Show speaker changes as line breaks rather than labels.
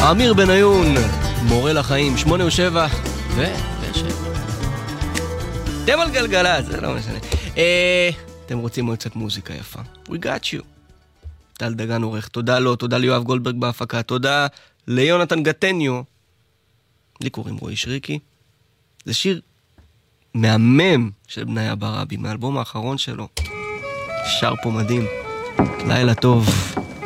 אמיר בניון, מורה לחיים, 8 ו7 אתם על גלגלת, זה לא משנה. אתם רוצים מועצת מוזיקה יפה, we got you. טל דגן עורך, תודה לו, תודה ליואב גולדברג בהפקה, תודה ליונתן גטניו. לי קוראים רועי שריקי. זה שיר מהמם של בניה ברבי, מהאלבום האחרון שלו. שר פה מדהים. לילה טוב.